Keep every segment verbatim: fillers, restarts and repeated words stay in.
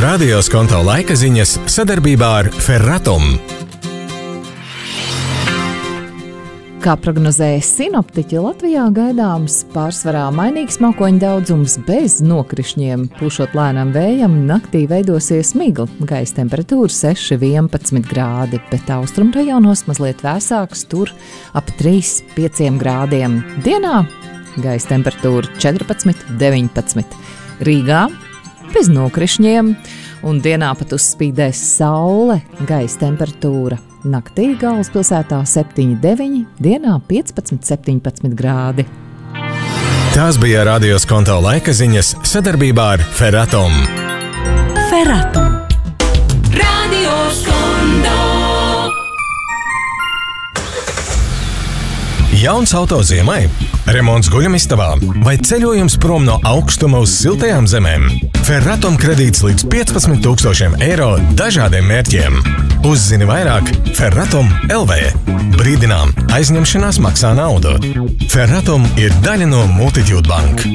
Radio Skonto laika ziņas sadarbībā ar Ferratum. Kā prognozēja sinoptiķi, Latvijā gaidāms pārsvarā mainīgs mākoņu daudzums bez nokrišņiem. Pušot lēnam vējam, naktī veidosies migla, gaisa temperatūra seši vienpadsmit grādi, bet austrumu rajonos mazliet vēsāks, tur ap trīs pieci grādiem. Dienā gaisa temperatūra četrpadsmit deviņpadsmit. Rīgā bez nokrišņiem, un dienā pat uzspīdēs saule, gaisa temperatūra naktī galvaspilsētā septiņi deviņi, dienā piecpadsmit septiņpadsmit grādi. Tās bija Radio Skonto laika ziņas sadarbībā ar Ferratum. Ferratum. Radio Skonto. Jauns auto ziemai, remonts guļamistabā vai ceļojums prom no augstuma uz siltajām zemēm. Ferratum kredīts līdz piecpadsmit tūkstošiem eiro dažādiem mērķiem. Uzzini vairāk Ferratum L V. Brīdinām, aizņemšanās maksā naudu. Ferratum ir daļa no Multitude Bank.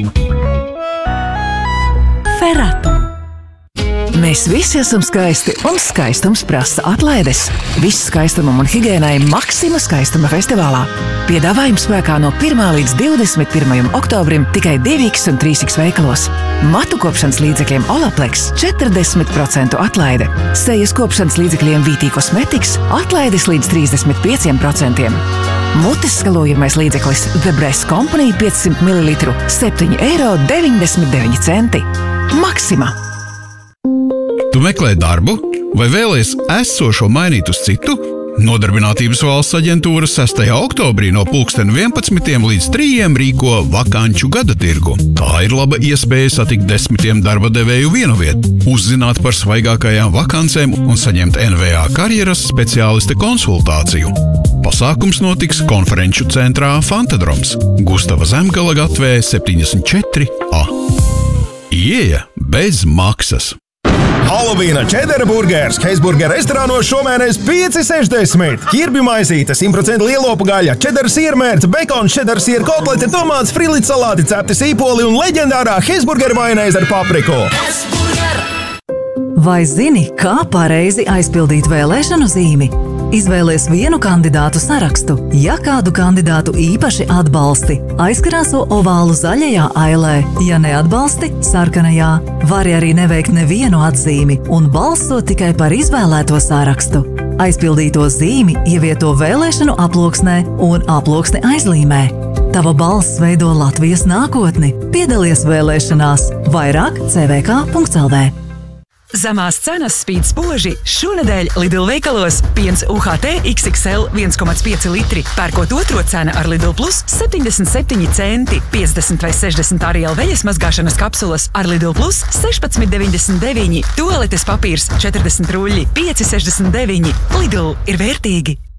Ferratum. Mēs visi esam skaisti, un skaistums prasa atlaides. Viss skaistumam un higiēnai Maxima skaistuma festivālā. Piedāvājums spēkā no pirmā līdz divdesmit pirmajam oktobrim tikai divi X un trīs X veikalos. Matu kopšanas līdzekļiem Olaplex četrdesmit procentu atlaide. Sejas kopšanas līdzekļiem Vītī Kosmetiks atlaides līdz trīsdesmit pieci procenti. Mutes skalojamais līdzeklis The Breast Company piecsimt mililitru septiņi eiro deviņdesmit deviņi centi. Maxima! Tu meklē darbu vai vēlies esošo mainīt uz citu? Nodarbinātības valsts aģentūra sestajā oktobrī no pulksten vienpadsmitiem līdz trījiem rīko vakanču gada tirgu. Tā ir laba iespēja satikt desmitiem darba devēju vienovietu, uzzināt par svaigākajām vakancēm un saņemt N V A karjeras speciālista konsultāciju. Pasākums notiks konferenču centrā Fantadroms, Gustava Zemgala gatvē septiņdesmit četri A. Ieeja bez maksas. Halovīna čedera burgers Heisburger restorānos šomēnes pieci sešdesmit. Ķirbju maizīte, simt procentu lielopu gaļa, čedera siermērce, bekons, čedera siera kotlete, tomāts, frīlīts salāti, cepti sīpoli un leģendārā Heisburger majonēze ar papriku. Vai zini, kā pareizi aizpildīt vēlēšanu zīmi? Izvēlies vienu kandidātu sarakstu. Ja kādu kandidātu īpaši atbalsti, aizkrāso ovālu zaļajā ailē, ja neatbalsti – sarkanajā. Vari arī neveikt nevienu atzīmi un balsot tikai par izvēlēto sarakstu. Aizpildīto zīmi ievieto vēlēšanu aploksnē un aploksni aizlīmē. Tava balss veido Latvijas nākotni. Piedalies vēlēšanās. Vairāk c v k punkts l v. Zemās cenas spīd spoži. Šonedēļ Lidl veikalos piens U H T X X L viens komats pieci litri. Pērkot otro cena ar Lidl Plus septiņdesmit septiņi centi. piecdesmit vai sešdesmit Ariel veļas mazgāšanas kapsulas ar Lidl Plus sešpadsmit deviņdesmit deviņi. Tualetes papīrs četrdesmit ruļļi pieci sešdesmit deviņi. Lidl ir vērtīgi.